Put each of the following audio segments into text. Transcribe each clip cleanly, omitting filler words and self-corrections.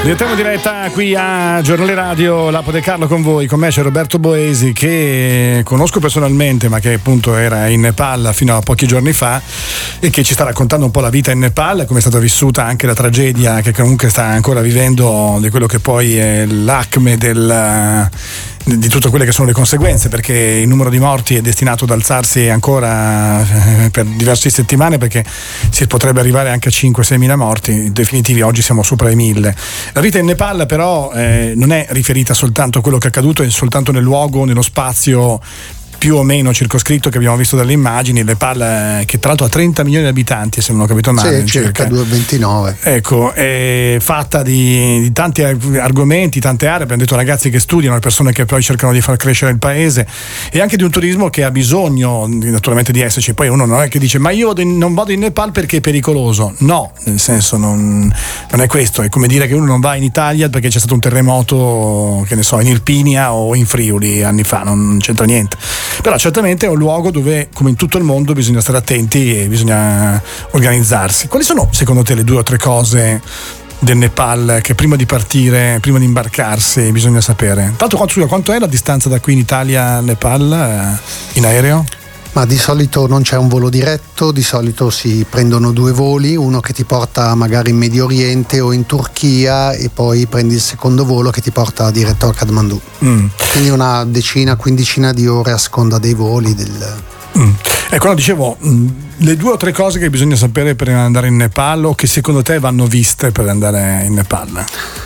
Direttiamo diretta qui a Giornale Radio, Lapo De Carlo con voi. Con me c'è Roberto Boesi, che conosco personalmente ma che appunto era in Nepal fino a pochi giorni fa e che ci sta raccontando un po' la vita in Nepal, come è stata vissuta anche la tragedia che comunque sta ancora vivendo, di quello che poi è l'acme di tutte quelle che sono le conseguenze, perché il numero di morti è destinato ad alzarsi ancora per diverse settimane, perché si potrebbe arrivare anche a 5-6 mila morti definitivi. Oggi siamo sopra i 1000. La vita in Nepal però non è riferita soltanto a quello che è accaduto, è soltanto nel luogo, nello spazio più o meno circoscritto che abbiamo visto dalle immagini. Nepal, che tra l'altro ha 30 milioni di abitanti, se non ho capito male, sì, circa 2,29. Ecco, è fatta di tanti argomenti, tante aree. Abbiamo detto ragazzi che studiano, le persone che poi cercano di far crescere il paese, e anche di un turismo che ha bisogno naturalmente di esserci. Poi uno non è che dice ma io non vado in Nepal perché è pericoloso. No, nel senso non è questo. È come dire che uno non va in Italia perché c'è stato un terremoto, che ne so, in Irpinia o in Friuli anni fa, non c'entra niente. Però certamente è un luogo dove, come in tutto il mondo, bisogna stare attenti e bisogna organizzarsi. Quali sono secondo te le 2 o 3 cose del Nepal che prima di partire, prima di imbarcarsi, bisogna sapere? Tanto quanto è la distanza da qui in Italia al Nepal in aereo? Ma di solito non c'è un volo diretto, di solito si prendono 2 voli, uno che ti porta magari in Medio Oriente o in Turchia e poi prendi il secondo volo che ti porta diretto a Kathmandu. Quindi una quindicina di ore a seconda dei voli. Ecco, no, dicevo, le 2 o 3 cose che bisogna sapere per andare in Nepal, o che secondo te vanno viste per andare in Nepal?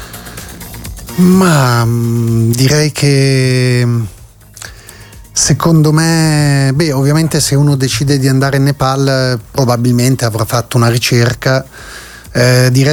Ma direi che secondo me, ovviamente se uno decide di andare in Nepal probabilmente avrà fatto una ricerca. Direi